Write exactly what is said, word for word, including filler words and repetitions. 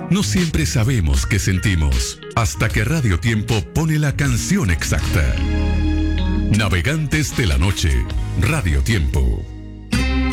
No siempre sabemos qué sentimos, hasta que Radio Tiempo pone la canción exacta. Navegantes de la Noche, Radio Tiempo.